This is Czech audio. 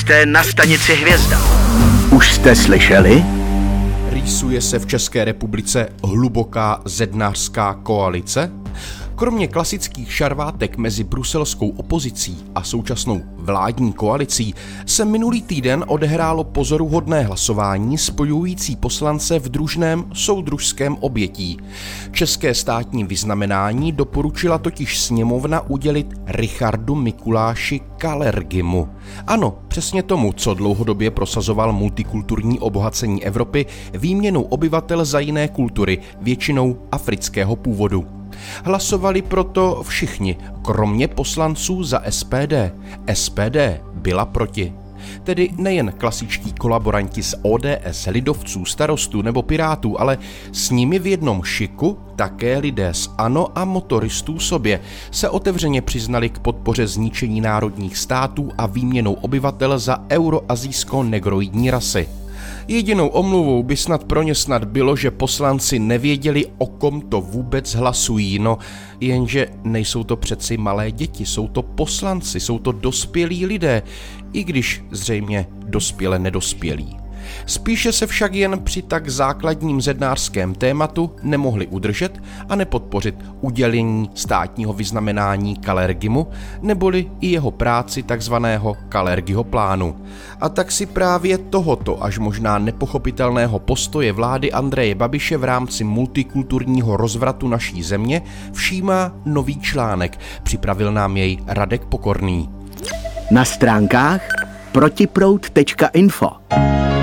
Jste na stanici Hvězda. Už jste slyšeli? Rýsuje se v České republice hluboká zednářská koalice? Kromě klasických šarvátek mezi bruselskou opozicí a současnou vládní koalicí se minulý týden odehrálo pozoruhodné hlasování spojující poslance v družném soudružském objetí. České státní vyznamenání doporučila totiž sněmovna udělit Richardu Mikuláši Kalergimu. Ano, přesně tomu, co dlouhodobě prosazoval multikulturní obohacení Evropy výměnou obyvatel za jiné kultury, většinou afrického původu. Hlasovali proto všichni, kromě poslanců za SPD. SPD byla proti. Tedy nejen klasičtí kolaboranti z ODS, lidovců, starostů nebo pirátů, ale s nimi v jednom šiku také lidé z ANO a motoristů sobě se otevřeně přiznali k podpoře zničení národních států a výměnou obyvatel za euroazijsko-negroidní rasy. Jedinou omluvou by snad pro ně bylo, že poslanci nevěděli, o kom to vůbec hlasují, no jenže nejsou to přeci malé děti, jsou to poslanci, jsou to dospělí lidé, i když zřejmě dospěle nedospělí. Spíše se však jen při tak základním zednářském tématu nemohli udržet a nepodpořit udělení státního vyznamenání Kalergimu, neboli i jeho práci takzvaného Kalergiho plánu. A tak si právě tohoto až možná nepochopitelného postoje vlády Andreje Babiše v rámci multikulturního rozvratu naší země všímá nový článek. Připravil nám jej Radek Pokorný. Na stránkách protiproud.info